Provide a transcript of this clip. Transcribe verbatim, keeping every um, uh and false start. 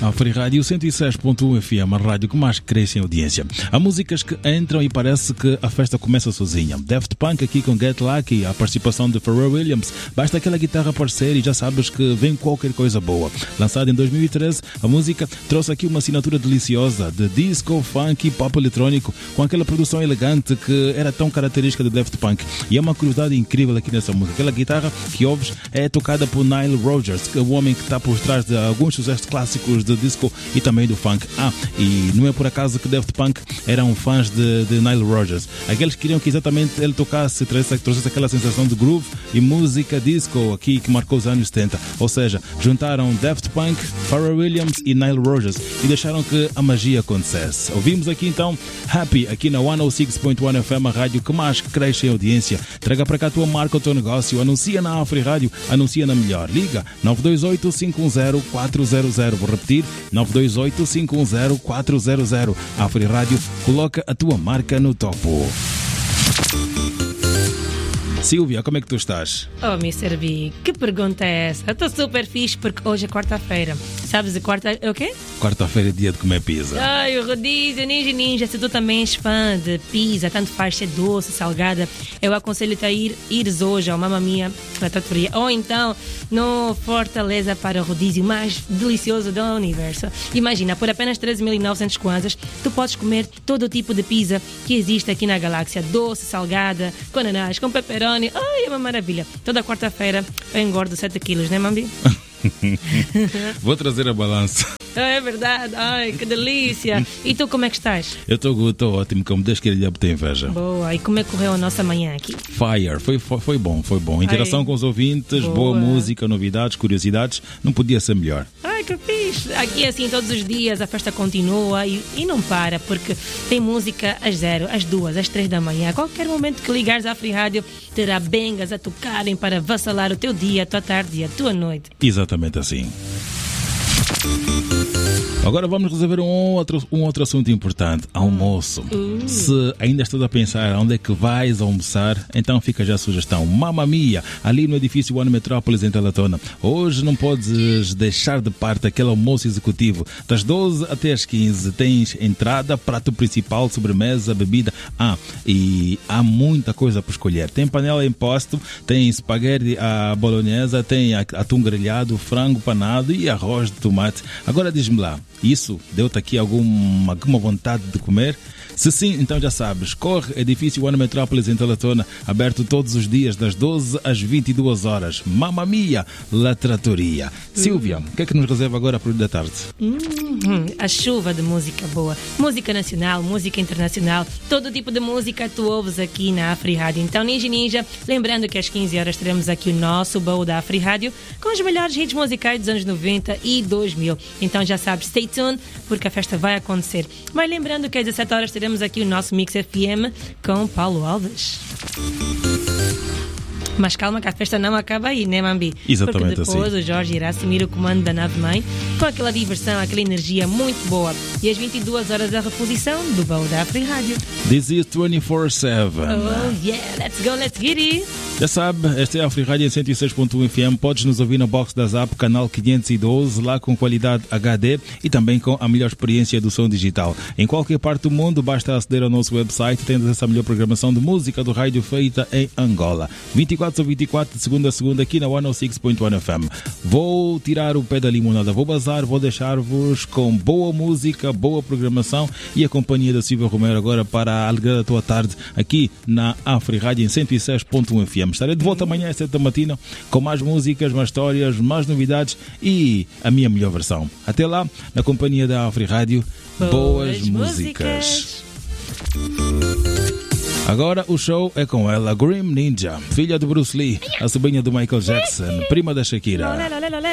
A Free Rádio cento e seis ponto um F M, a rádio que mais cresce em audiência. Há músicas que entram e parece que a festa começa sozinha. Daft Punk aqui com Get Lucky, a participação de Pharrell Williams. Basta aquela guitarra aparecer e já sabes que vem qualquer coisa boa. Lançada em dois mil e treze, a música trouxe aqui uma assinatura deliciosa de disco, funk e pop eletrónico, com aquela produção elegante que era tão característica do Daft Punk. E é uma curiosidade incrível aqui nessa música. Aquela guitarra que ouves é tocada por Nile Rodgers, que é o homem que está por trás de alguns sucessos clássicos de disco e também do funk. Ah, e não é por acaso que Daft Punk eram fãs de, de Nile Rodgers. Aqueles queriam que exatamente ele tocasse, trouxesse, trouxesse aquela sensação de groove e música disco aqui que marcou os anos setenta. Ou seja, juntaram Daft Punk, Pharrell Williams e Nile Rodgers e deixaram que a magia acontecesse. Ouvimos aqui então Happy, aqui na cento e seis ponto um F M, a rádio que mais cresce em audiência. Traga para cá a tua marca, o teu negócio, anuncia na Afri Rádio, anuncia na melhor. Liga nove dois oito, cinco um zero, quatro zero zero. Vou repetir, nove dois oito, cinco um zero, quatro zero zero. Afri Rádio, coloca a tua marca no topo. Silvia, como é que tu estás? Oh, mister B, que pergunta é essa? Eu estou super fixe porque hoje é quarta-feira. Sabes, a quarta é o quê? Quarta-feira é dia de comer pizza. Ai, o rodízio, ninja, ninja. Se tu também és fã de pizza, tanto faz ser doce, salgada, eu aconselho-te a ir, ires hoje ao Mamma Mia, na tratoria. Ou então no Fortaleza para o rodízio mais delicioso do universo. Imagina, por apenas treze mil e novecentos kwanzas, tu podes comer todo o tipo de pizza que existe aqui na galáxia. Doce, salgada, com ananás, com pepperoni. Ai, é uma maravilha. Toda quarta-feira eu engordo sete quilos, né, Mambi? Vou trazer a balança. É verdade. Ai, que delícia. E tu, como é que estás? Eu estou ótimo, como Deus queira lhe ter inveja. Boa. E como é que correu a nossa manhã aqui? Fire. Foi, foi, foi bom, foi bom. Interação Ai, com os ouvintes, boa. boa música, novidades, curiosidades. Não podia ser melhor. Ai, que fixe. Aqui, assim, todos os dias a festa continua e, e não para, porque tem música às zero, às duas, às três da manhã. A qualquer momento que ligares à Free Rádio, terá bengas a tocarem para vassalar o teu dia, a tua tarde e a tua noite. Exatamente assim. Agora vamos resolver um outro, um outro assunto importante, almoço. Uh. Se ainda estás a pensar onde é que vais almoçar, então fica já a sugestão. Mamma Mia, ali no edifício One Metrópolis em Talatona. Hoje não podes deixar de parte aquele almoço executivo. Das doze até às quinze tens entrada, prato principal, sobremesa, bebida. Ah, e há muita coisa para escolher. Tem panela em posto, tem espaguete à bolonhesa, tem atum grelhado, frango panado e arroz de tomate. Agora diz-me lá, isso deu-te aqui alguma, alguma vontade de comer? Se sim, então já sabes, corre, edifício One Metrópolis em Talatona, aberto todos os dias das doze às vinte e duas horas. Mamma Mia, La Trattoria. Hum. Silvia, o que é que nos reserva agora para o da tarde? Hum, a chuva de música boa. Música nacional, música internacional, todo tipo de música tu ouves aqui na Afri Rádio. Então, Ninja Ninja, lembrando que às quinze horas teremos aqui o nosso baú da Afri Rádio com os melhores hits musicais dos anos noventa e dois mil. Então já sabes, stay tuned, porque a festa vai acontecer. Mas lembrando que às dezessete horas teremos aqui o nosso Mix F M com Paulo Alves. Mas calma que a festa não acaba aí, né, Mambi? Exatamente. Porque depois assim. o Jorge irá assumir o comando da nave-mãe com aquela diversão, aquela energia muito boa. E às vinte e duas horas a reposição do baú da Afri Rádio. This is vinte e quatro sete. Oh yeah, let's go, let's get it. Já sabe, esta é a Afri Rádio em cento e seis ponto um F M. Podes nos ouvir no box da Zap, canal quinhentos e doze, lá com qualidade H D e também com a melhor experiência do som digital. Em qualquer parte do mundo, basta aceder ao nosso website e tens essa melhor programação de música do rádio feita em Angola. vinte e quatro sobre vinte e quatro, de segunda a segunda, aqui na cento e seis ponto um F M. Vou tirar o pé da limonada, vou bazar, vou deixar-vos com boa música, boa programação e a companhia da Silvia Romero agora para alegrar a tua tarde aqui na Afri Rádio em cento e seis ponto um F M. Estarei de volta amanhã às sete da matina com mais músicas, mais histórias, mais novidades e a minha melhor versão. Até lá, na companhia da Afri Rádio, boas, boas músicas. músicas. Agora o show é com ela, Grim Ninja, filha de Bruce Lee, a sobrinha do Michael Jackson, prima da Shakira.